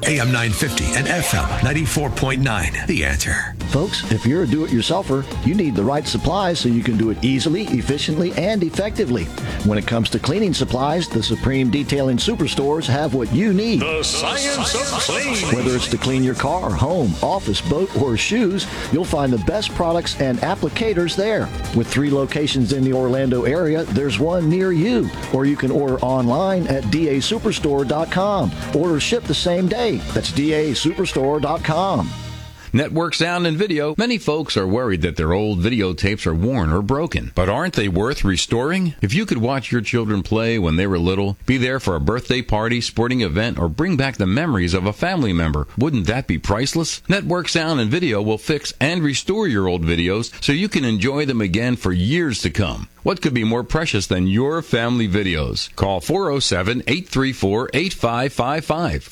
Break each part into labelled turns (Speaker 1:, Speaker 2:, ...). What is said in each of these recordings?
Speaker 1: AM 950 and FM 94.9. The Answer.
Speaker 2: Folks, if you're a do-it-yourselfer, you need the right supplies so you can do it easily, efficiently, and effectively. When it comes to cleaning supplies, the Supreme Detailing Superstores have what you need.
Speaker 3: The science of clean.
Speaker 2: Whether it's to clean your car, home, office, boat, or shoes, you'll find the best products and applicators there. With 3 locations in the Orlando area, there's one near you. Or you can order online at dasuperstore.com. Orders ship the same day. That's dasuperstore.com.
Speaker 4: Network Sound and Video. Many folks are worried that their old videotapes are worn or broken. But aren't they worth restoring? If you could watch your children play when they were little, be there for a birthday party, sporting event, or bring back the memories of a family member, wouldn't that be priceless? Network Sound and Video will fix and restore your old videos so you can enjoy them again for years to come. What could be more precious than your family videos? Call 407-834-8555.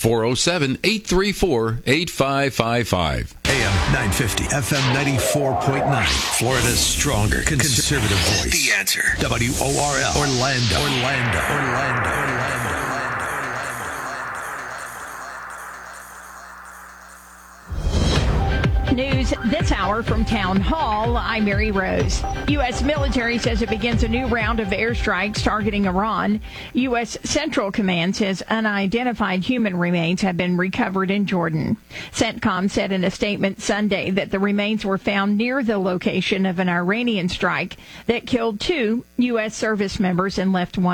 Speaker 4: 407-834-8555.
Speaker 1: AM 950, FM 94.9. Florida's stronger conservative voice. The Answer. WORL. Orlando.
Speaker 5: News this hour from Town Hall. I'm Mary Rose. U.S. military says it begins a new round of airstrikes targeting Iran. U.S. Central Command says unidentified human remains have been recovered in Jordan. CENTCOM said in a statement Sunday that the remains were found near the location of an Iranian strike that killed 2 U.S. service members and left 1